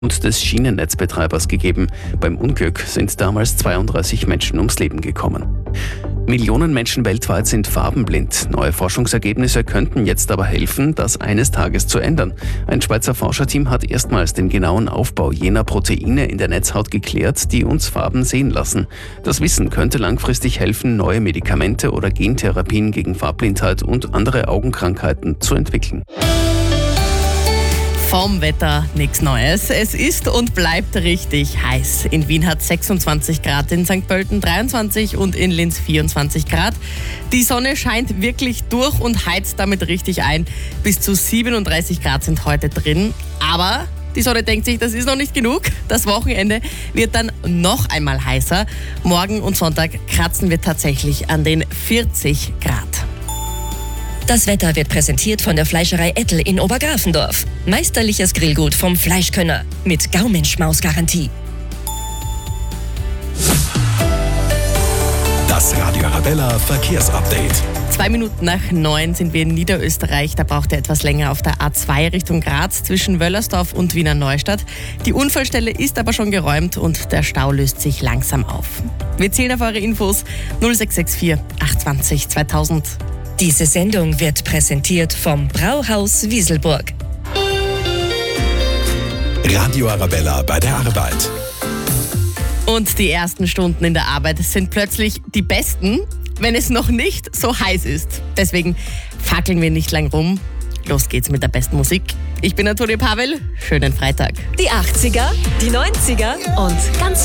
und des Schienennetzbetreibers gegeben. Beim Unglück sind damals 32 Menschen ums Leben gekommen. Millionen Menschen weltweit sind farbenblind. Neue Forschungsergebnisse könnten jetzt aber helfen, das eines Tages zu ändern. Ein Schweizer Forscherteam hat erstmals den genauen Aufbau jener Proteine in der Netzhaut geklärt, die uns Farben sehen lassen. Das Wissen könnte langfristig helfen, neue Medikamente oder Gentherapien gegen Farblindheit und andere Augenkrankheiten zu entwickeln. Vom Wetter nichts Neues. Es ist und bleibt richtig heiß. In Wien hat 26 Grad, in St. Pölten 23 und in Linz 24 Grad. Die Sonne scheint wirklich durch und heizt damit richtig ein. Bis zu 37 Grad sind heute drin. Aber die Sonne denkt sich, das ist noch nicht genug. Das Wochenende wird dann noch einmal heißer. Morgen und Sonntag kratzen wir tatsächlich an den 40 Grad. Das Wetter wird präsentiert von der Fleischerei Ettel in Obergrafendorf. Meisterliches Grillgut vom Fleischkönner mit Gaumenschmaus-Garantie. Das Radio Arabella Verkehrsupdate. 2 Minuten nach 9 sind wir in Niederösterreich. Da braucht er etwas länger auf der A2 Richtung Graz zwischen Wöllersdorf und Wiener Neustadt. Die Unfallstelle ist aber schon geräumt und der Stau löst sich langsam auf. Wir zählen auf eure Infos 0664 820 2000. Diese Sendung wird präsentiert vom Brauhaus Wieselburg. Radio Arabella bei der Arbeit. Und die ersten Stunden in der Arbeit sind plötzlich die besten, wenn es noch nicht so heiß ist. Deswegen fackeln wir nicht lang rum. Los geht's mit der besten Musik. Ich bin Antonia Pavel. Schönen Freitag. Die 80er, die 90er und ganz